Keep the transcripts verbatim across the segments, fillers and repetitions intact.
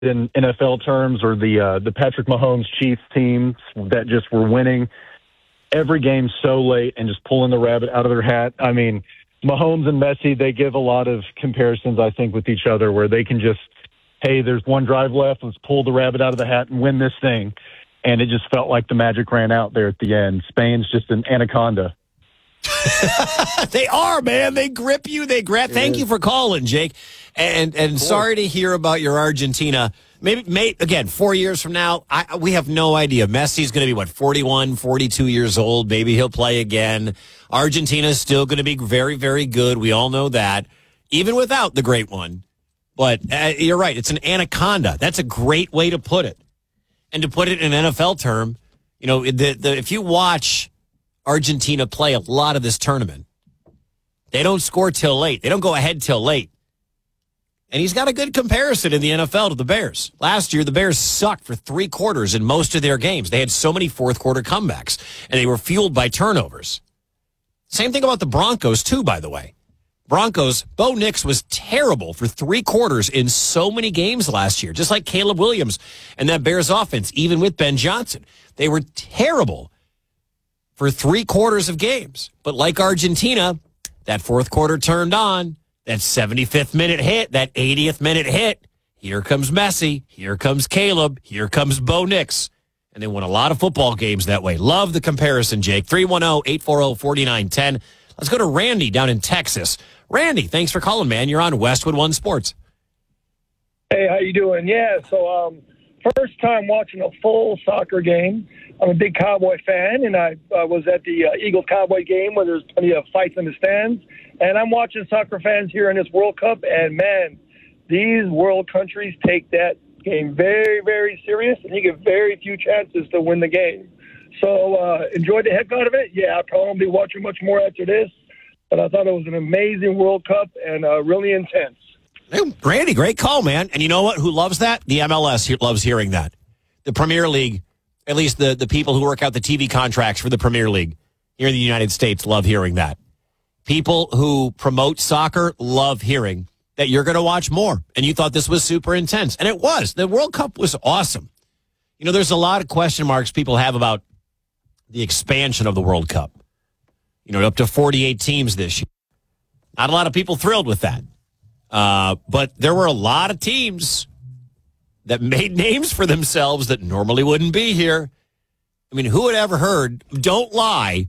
in N F L terms, or the uh, the Patrick Mahomes Chiefs teams that just were winning every game so late and just pulling the rabbit out of their hat. I mean, Mahomes and Messi, they give a lot of comparisons, I think, with each other, where they can just, hey, there's one drive left, let's pull the rabbit out of the hat and win this thing. And it just felt like the magic ran out there at the end. Spain's just an anaconda. They are, man. They grip you. They grab. It Thank is. you for calling, Jake. And and sorry to hear about your Argentina. Maybe, may, again, four years from now, I, we have no idea. Messi's going to be, what, forty-one, forty-two years old. Maybe he'll play again. Argentina's still going to be very, very good. We all know that, even without the great one. But uh, you're right. It's an anaconda. That's a great way to put it. And to put it in an N F L term, you know, the, the, if you watch Argentina play a lot of this tournament, they don't score till late. They don't go ahead till late. And he's got a good comparison in the N F L to the Bears. Last year, the Bears sucked for three quarters in most of their games. They had so many fourth quarter comebacks, and they were fueled by turnovers. Same thing about the Broncos, too, by the way. Broncos, Bo Nix was terrible for three quarters in so many games last year, just like Caleb Williams and that Bears offense, even with Ben Johnson. They were terrible for three quarters of games. But like Argentina, that fourth quarter turned on. That seventy-fifth minute hit, that eightieth minute hit. Here comes Messi. Here comes Caleb. Here comes Bo Nix. And they won a lot of football games that way. Love the comparison, Jake. three one zero, eight four zero, four nine one zero. Let's go to Randy down in Texas. Randy, thanks for calling, man. You're on Westwood One Sports. Hey, how you doing? Yeah, so um, first time watching a full soccer game. I'm a big Cowboy fan, and I uh, was at the uh, Eagles-Cowboy game where there's plenty of fights in the stands. And I'm watching soccer fans here in this World Cup, and, man, these world countries take that game very, very serious, and you get very few chances to win the game. So uh, enjoyed the heck out of it. Yeah, I'll probably be watching much more after this. But I thought it was an amazing World Cup and uh, really intense. Hey, Randy, great call, man. And you know what? Who loves that? The M L S he- loves hearing that. The Premier League, at least the, the people who work out the T V contracts for the Premier League here in the United States love hearing that. People who promote soccer love hearing that you're going to watch more. And you thought this was super intense. And it was. The World Cup was awesome. You know, there's a lot of question marks people have about the expansion of the World Cup. You know, up to forty-eight teams this year. Not a lot of people thrilled with that. Uh, but there were a lot of teams that made names for themselves that normally wouldn't be here. I mean, who had ever heard, don't lie,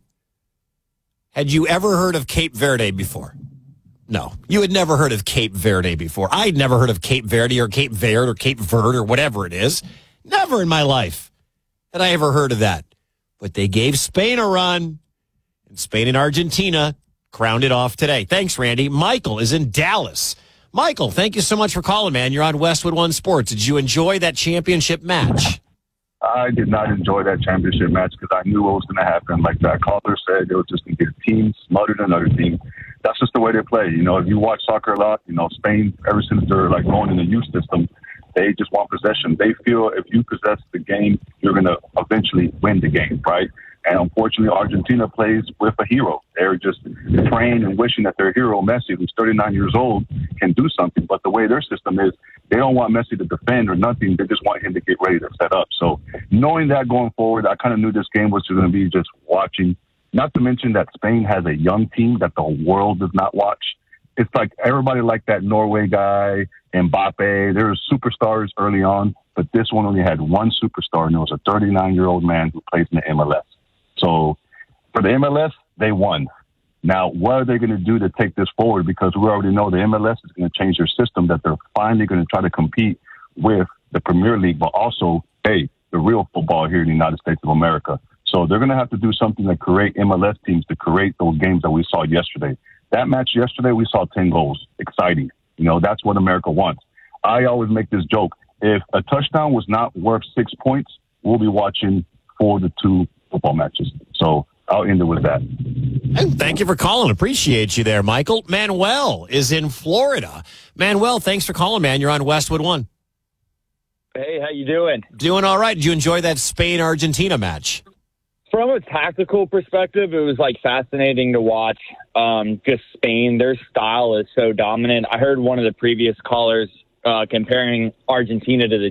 had you ever heard of Cape Verde before? No, you had never heard of Cape Verde before. I'd never heard of Cape Verde or Cape Verde or Cape Verde or whatever it is. Never in my life had I ever heard of that. But they gave Spain a run. Spain and Argentina crowned it off today. Thanks, Randy. Michael is in Dallas. Michael, thank you so much for calling, man. You're on Westwood One Sports. Did you enjoy that championship match? I did not enjoy that championship match because I knew what was going to happen. Like that caller said, they were just going to get a team smothered another team. That's just the way they play. You know, if you watch soccer a lot, you know, Spain, ever since they're like going in the youth system, they just want possession. They feel if you possess the game, you're going to eventually win the game, right? And unfortunately, Argentina plays with a hero. They're just praying and wishing that their hero, Messi, who's thirty-nine years old, can do something. But the way their system is, they don't want Messi to defend or nothing. They just want him to get ready to set up. So knowing that going forward, I kind of knew this game was going to be just watching. Not to mention that Spain has a young team that the world does not watch. It's like everybody like that Norway guy, Mbappe. There were superstars early on, but this one only had one superstar, and it was a thirty-nine-year-old man who plays in the M L S. So for the M L S, they won. Now, what are they going to do to take this forward? Because we already know the M L S is going to change their system, that they're finally going to try to compete with the Premier League, but also, hey, the real football here in the United States of America. So they're going to have to do something to create M L S teams to create those games that we saw yesterday. That match yesterday, we saw ten goals. Exciting. You know, that's what America wants. I always make this joke. If a touchdown was not worth six points, we'll be watching four to two football matches. So I'll end it with that. And thank you for calling. Appreciate you there, Michael. Manuel is in Florida. Manuel, thanks for calling, man. You're on Westwood One. Hey, how you doing? Doing all right. Did you enjoy that Spain-Argentina match? From a tactical perspective, it was like fascinating to watch. Um, just Spain, their style is so dominant. I heard one of the previous callers uh, comparing Argentina to the